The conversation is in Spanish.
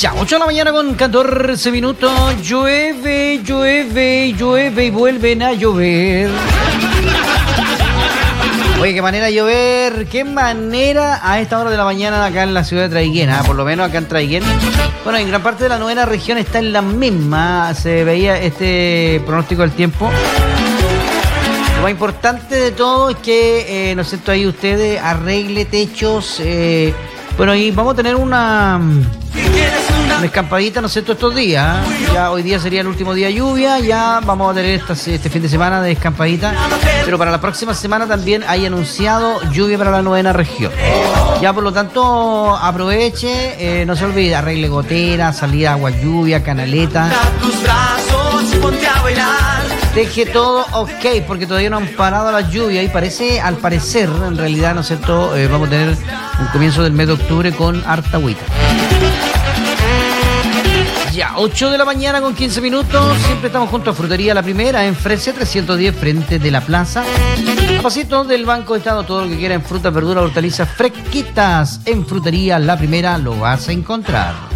Ya, 8 de la mañana con 14 minutos. Llueve, llueve, llueve y vuelven a llover. Oye, qué manera de llover, qué manera a esta hora de la mañana acá en la ciudad de Traiquén, por lo menos acá en Traiquén. Bueno, en gran parte de la novena región está en la misma, se veía este pronóstico del tiempo. Lo más importante de todo es que, ¿no es cierto?, ahí ustedes arregle techos. Bueno, y vamos a tener una escampadita, ¿no es cierto?, estos días. Ya hoy día sería el último día de lluvia, ya vamos a tener este fin de semana de escampadita. Pero para la próxima semana también hay anunciado lluvia para la novena región. Ya, por lo tanto, aproveche, no se olvide, arregle goteras, salida agua lluvia, canaleta. Deje todo ok, porque todavía no han parado las lluvias y parece, al parecer, en realidad, ¿no es cierto?, vamos a tener un comienzo del mes de octubre con harta agüita. Ya, 8 de la mañana con 15 minutos. Siempre estamos junto a Frutería La Primera en Fresia 310 frente de la plaza. A pasito del Banco de Estado, todo lo que quiera en fruta, verdura, hortalizas fresquitas. En Frutería La Primera lo vas a encontrar.